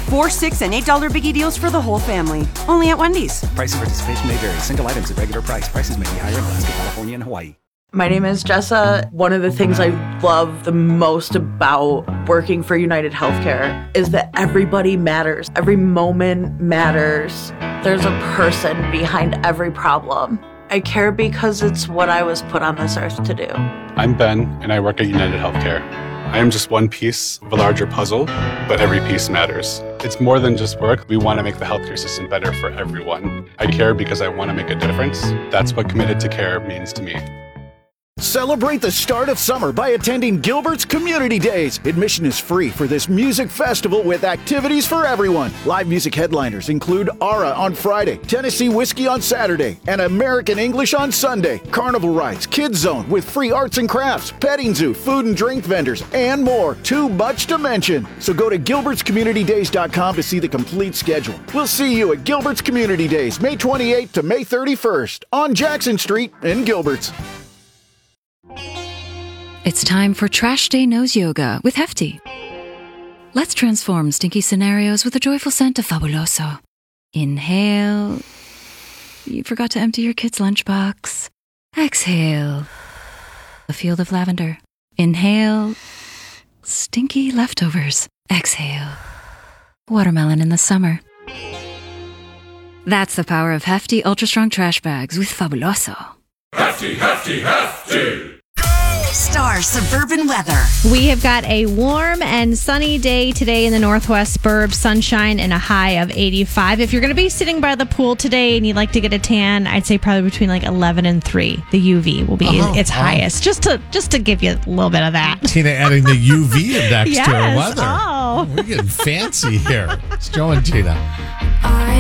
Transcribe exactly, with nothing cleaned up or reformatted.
Four, six, and eight dollar biggie deals for the whole family. Only at Wendy's. Price and participation may vary. Single items at regular price. Prices may be higher in Alaska, California, and Hawaii. My name is Jessa. One of the things I love the most about working for United Healthcare is that everybody matters. Every moment matters. There's a person behind every problem. I care because it's what I was put on this earth to do. I'm Ben, and I work at United Healthcare. I am just one piece of a larger puzzle, but every piece matters. It's more than just work. We want to make the healthcare system better for everyone. I care because I want to make a difference. That's what Committed to Care means to me. Celebrate the start of summer by attending Gilbert's Community Days. Admission is free for this music festival with activities for everyone. Live music headliners include Aura on Friday, Tennessee Whiskey on Saturday, and American English on Sunday. Carnival rides, Kids Zone with free arts and crafts, petting zoo, food and drink vendors, and more. Too much to mention. So go to gilberts community days dot com to see the complete schedule. We'll see you at Gilbert's Community Days, May twenty-eighth to May thirty-first on Jackson Street in Gilbert's. It's time for Trash Day Nose Yoga with Hefty. Let's transform stinky scenarios with a joyful scent of Fabuloso. Inhale. You forgot to empty your kid's lunchbox. Exhale. A field of lavender. Inhale. Stinky leftovers. Exhale. Watermelon in the summer. That's the power of Hefty Ultra Strong Trash Bags with Fabuloso. Hefty, hefty, hefty! Star Suburban Weather. We have got a warm and sunny day today in the Northwest Burbs. Sunshine and a high of eighty-five. If you're going to be sitting by the pool today and you'd like to get a tan, I'd say probably between like eleven and three. The U V will be Oh, its oh. highest. Just to just to give you a little bit of that. Tina adding the U V index Yes. to her weather. Oh. We're getting fancy here. It's Joe and Tina.